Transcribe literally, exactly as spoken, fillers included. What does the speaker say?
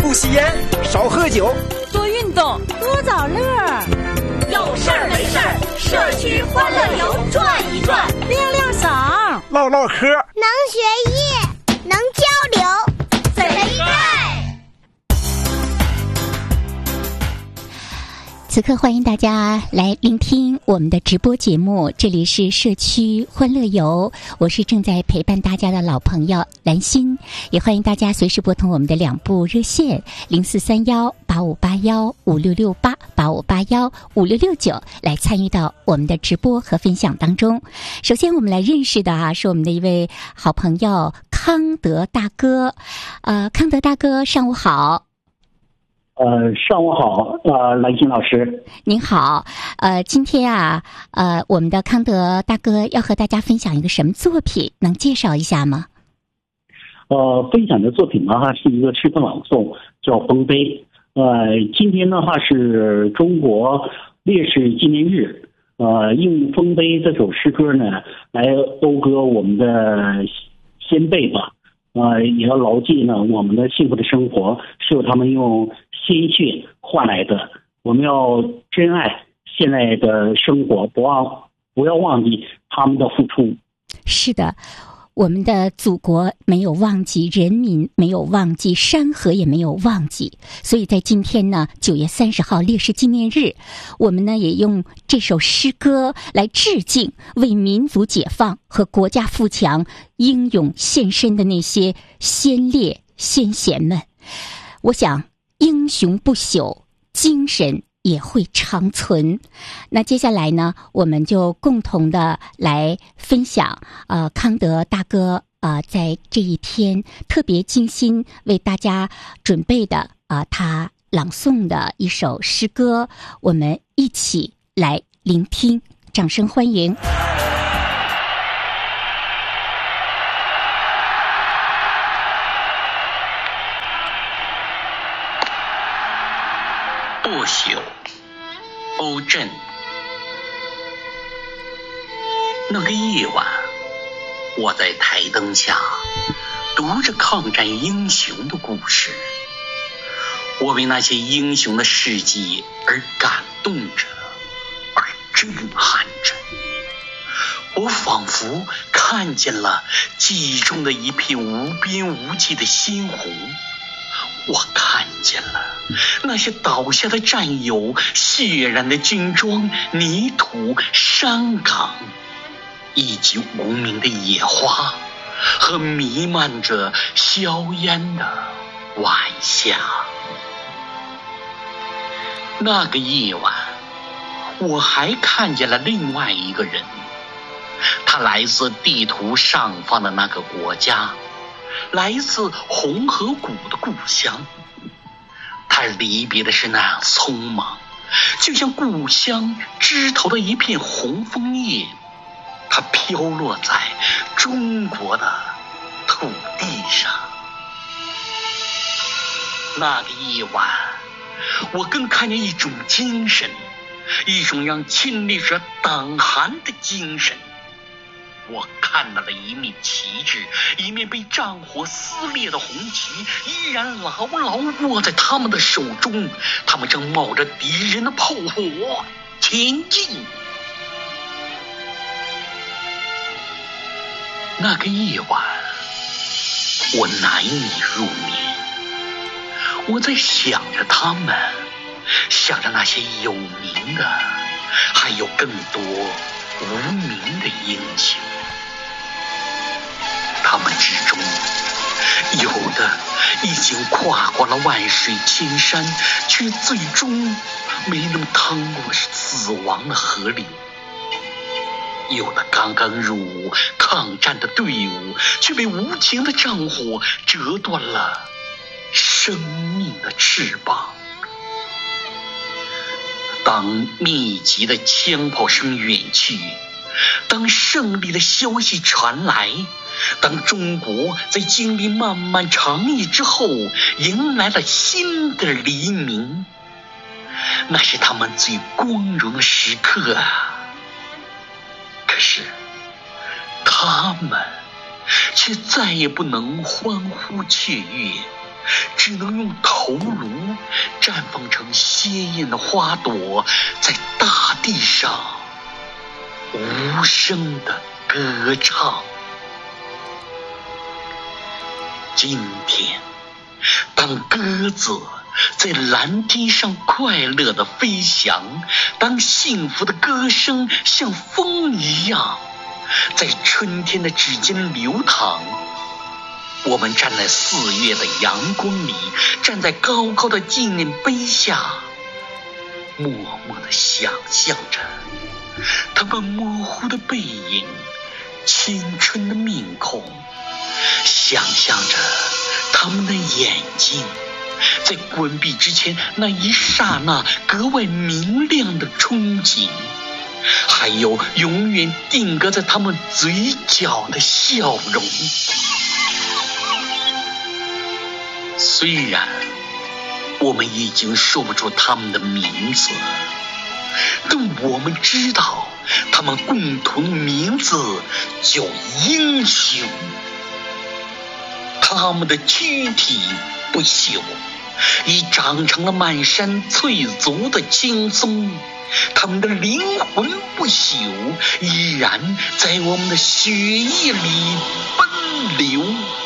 不吸烟，少喝酒， 多运动， 多找乐。 有事儿没事儿，社区欢乐游转一转， 亮亮嗓， 唠唠嗑， 能学艺，能交流， 贼带。 此刻欢迎大家来聆听我们的直播节目，这里是社区欢乐游，我是正在陪伴大家的老朋友兰心，也欢迎大家随时拨通我们的两部热线零四三幺八五八幺五六六八八五八幺五六六九来参与到我们的直播和分享当中。首先我们来认识的啊是我们的一位好朋友康德大哥，呃，康德大哥上午好。 呃，上午好，呃，兰心老师， 您好，呃，今天啊，呃，我们的康德大哥要和大家分享一个什么作品，能介绍一下吗？ 呃，分享的作品的话是一个诗歌朗诵，叫《丰碑》。呃，今天的话是中国烈士纪念日，呃，用《丰碑》这首诗歌呢，来讴歌我们的先辈吧。呃，也要牢记呢，我们的幸福的生活是由他们用鲜血换来的。我们要珍爱现在的生活，不忘不要忘记他们的付出。 是的，我们的祖国没有忘记，人民没有忘记，山河也没有忘记。所以在今天呢，九月三十号烈士纪念日，我们呢也用这首诗歌来致敬为民族解放和国家富强英勇献身的那些先烈先贤们。我想英雄不朽，精神也会长存。那接下来呢，我们就共同的来分享呃康德大哥呃在这一天特别精心为大家准备的啊、呃、他朗诵的一首诗歌，我们一起来聆听，掌声欢迎。 不朽，欧震。那个夜晚，我在台灯下读着抗战英雄的故事，我为那些英雄的事迹而感动着，而震撼着。我仿佛看见了记忆中的一片无边无际的鲜红，我看见了那些倒下的战友，血染的军装、泥土、山岗，以及无名的野花和弥漫着硝烟的晚霞。那个夜晚，我还看见了另外一个人，他来自地图上方的那个国家，来自红河谷的故乡。他离别的是那样匆忙，就像故乡枝头的一片红枫叶，它飘落在中国的土地上。那个夜晚，我更看见一种精神，一种让亲历者胆寒的精神。我看到了一面旗帜，一面被战火撕裂的红旗，依然牢牢握在他们的手中。他们正冒着敌人的炮火前进。那个夜晚，我难以入眠。我在想着他们，想着那些有名的，还有更多无名的英雄。他们之中，有的已经跨过了万水千山，却最终没能趟过死亡的河流；有的刚刚入伍抗战的队伍，却被无情的战火折断了生命的翅膀。当密集的枪炮声远去，当胜利的消息传来，当中国在经历漫漫长夜之后迎来了新的黎明，那是他们最光荣的时刻啊！可是他们却再也不能欢呼雀跃， 只能用头颅绽放成鲜艳的花朵，在大地上无声的歌唱。今天，当鸽子在蓝天上快乐地飞翔，当幸福的歌声像风一样在春天的指尖流淌，我们站在四月的阳光里，站在高高的纪念碑下，默默地想象着他们模糊的背影，青春的面孔，想象着他们的眼睛在关闭之前那一刹那格外明亮的憧憬，还有永远定格在他们嘴角的笑容。虽然我们已经说不出他们的名字，但我们知道他们共同的名字叫英雄。他们的躯体不朽，已长成了满山翠竹的青松，他们的灵魂不朽，依然在我们的血液里奔流。